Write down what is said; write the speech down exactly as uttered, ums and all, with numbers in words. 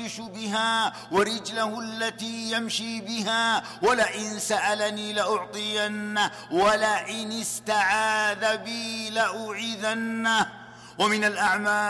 يبطش بها ورجله التي يمشي بها، ولئن سألني لأعطينه ولئن استعاذ بي لأعيذنه. ومن الأعمال